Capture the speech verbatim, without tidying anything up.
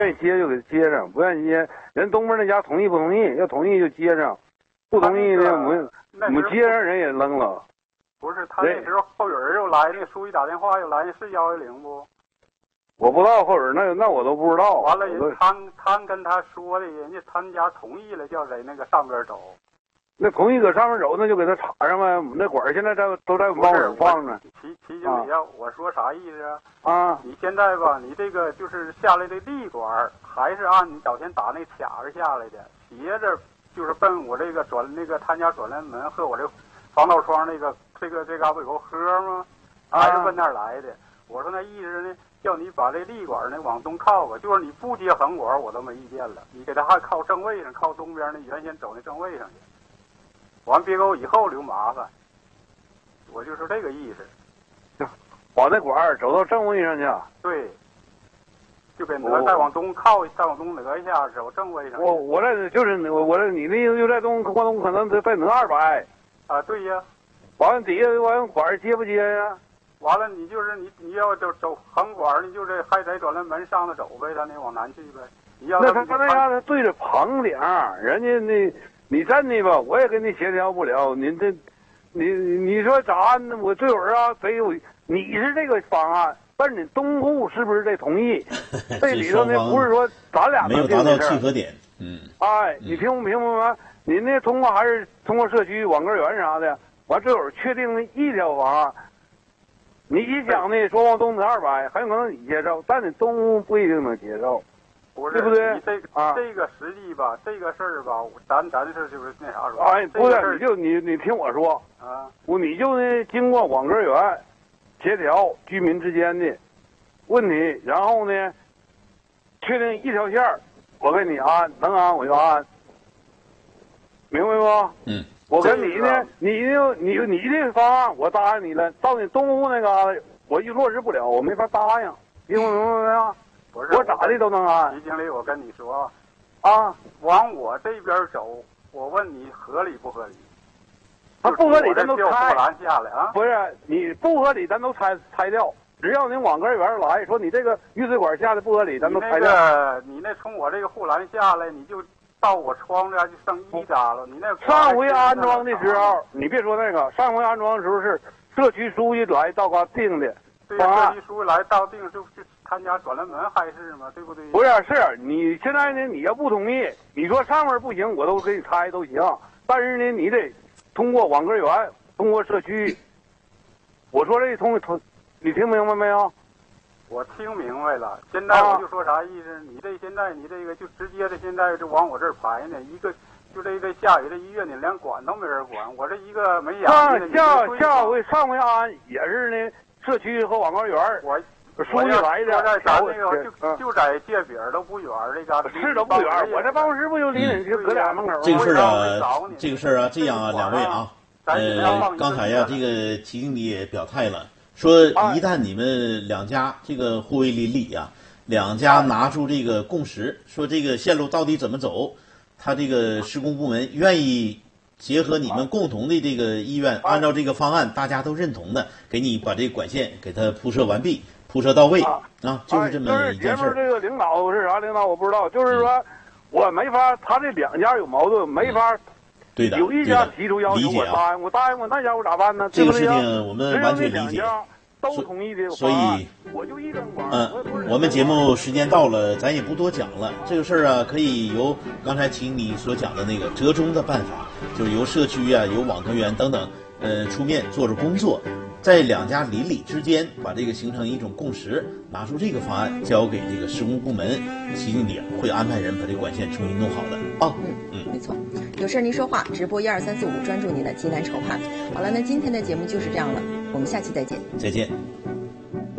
愿意接就给他接上，不愿意接，人东边那家同意不同意？要同意就接上，不同意呢，我们我们接上人也扔了。 不是，他那时候后人又来，那书记打电话又来，是幺幺零不？ 我不知道后人那那我都不知道。 完了，人他他跟他说的，人家他们家同意了，叫在那个上边走。 那同意搁上面走，那就给他插上呗。我们那管现在在都在帮我放着。 齐齐经理呀，我说啥意思啊？ 啊， 你现在吧，你这个就是下来的立管，还是按你早前打那卡子下来的，斜着就是奔我这个转那个他家转来门和我这防盗窗那个这个这嘎不有个河吗？还是奔那儿来的。我说那意思呢，叫你把这立管呢往东靠吧，就是你不接横管，我都没意见了。你给他还靠正位上，靠东边那原先走那正位上去。完别给我以后留麻烦，我就是这个意思。 把那管走到正位上去。 对，就给挪再往东靠，再往东挪一下，走正位上。 我我这就是我我这你那意思就在东往东可能再挪二百。 啊，对呀。 完了底下完管接不接呀？ 完了你就是你你要就走横管，你就这还得转那门上头走呗，咱得往南去呗。你要那他他那样他对着棚顶，人家那。你真的吧，我也跟你协调不了。您这，你你说咋呢？我这会儿啊，得有你是这个方案，但是你东户是不是得同意？这里头呢，不是说咱俩没有达到契合点。嗯。 哎，你听不明白吗？你那通过还是通过社区网格员啥的，完这会儿确定了一条方案。你一想呢，说往东挪二百，很有可能你接受，但你东户不一定能接受。 不是， 对不对？ 你这个、 啊、 这个实际吧，这个事儿吧，咱咱是就是那啥说。 哎，不是，你就你你听我说啊， 我你就呢经过网格员协调居民之间的问题，然后呢确定一条线我给你安，能安我就安，明白不？ 嗯。 我跟你呢，你呢你你的方案我答应你了，到你东户那嘎达我一落实不了，我没法答应，听明白没有？ 不是， 我咋的都能安。 李经理，我跟你说啊， 往我这边走，我问你合理不合理？ 他不合理，咱都拆。 下来啊！ 不是你不合理，咱都拆拆掉。只要您网格员来说你这个雨水管下的不合理，咱都拆掉。 你那个，你那从我这个护栏下来，你就到我窗这就剩一扎了。你那上回安装的时候，你别说那个，上回安装的时候是社区书记来到嘎定的。 对，社区书记来到定就就。他家转了门还是吗？对不对？ 不是，是你现在呢？你要不同意，你说上面不行，我都给你拆都行。但是呢，你得通过网格员，通过社区。我说这通通，你听明白没有？ 我听明白了。现在我就说啥意思？啊、你这现在你这个就直接的现在就往我这儿排呢，一个就这个下雨这医院你连管都没人管，我这一个没养的。 下下回上回安也是呢，社区和网格员我。 书记来的， 在咱那个就就在界饼都不远，这嘎是都不远。我这办公室不就离你就搁俩门口吗？ 这个事儿啊，这个事儿啊，这样啊，两位啊，呃，刚才呀，这个齐经理也表态了，说一旦你们两家这个互为邻里呀，两家拿出这个共识，说这个线路到底怎么走，他这个施工部门愿意结合你们共同的这个意愿，按照这个方案大家都认同的，给你把这个管线给它铺设完毕。铺设到位啊，啊就是这么一件事。 就是这个领导是啥领导我不知道，就是说，嗯、我没法，他这两家有矛盾，没法。 对的。 有一家提出要求，我答应，我答应我那家我咋办呢？ 这个事情我们完全理解。 都同意的， 所以我就一根管。 嗯，我们节目时间到了，咱也不多讲了。这个事儿啊，可以由刚才请你所讲的那个折中的办法，就是由社区啊、由网格员等等，呃，出面做着工作。在两家邻里之间，把这个形成一种共识，拿出这个方案交给这个施工部门，齐经理会安排人把这管线重新弄好的啊。 嗯嗯，没错。有事您说话，直播一二三四五，专注您的济南筹盼。好了，那今天的节目就是这样了，我们下期再见。 再见。